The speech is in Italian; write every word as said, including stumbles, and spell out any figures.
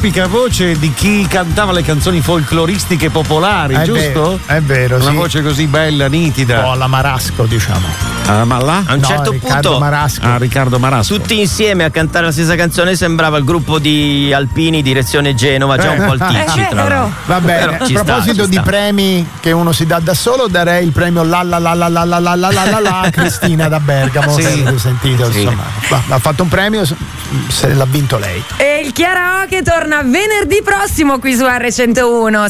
tipica voce di chi cantava le canzoni folcloristiche popolari, è giusto? Vero, è vero, Una sì. voce così bella, nitida. Un po' alla Marasco, diciamo. Ah, ma là? A un No, certo Riccardo punto Marasco. Ah, Riccardo Marasco. tutti insieme a cantare la stessa canzone sembrava il gruppo di Alpini direzione Genova, già un po' il ticci, tra l'altro. Va bene, Però a ci sta, proposito ci di sta. premi che uno si dà da solo, darei il premio la la la la la la la la la la la a Cristina da Bergamo. Sì. Avete sentito? Sì. Insomma, va- ha fatto un premio, se l'ha vinto lei. E il karaoke torna venerdì prossimo qui su erre centouno.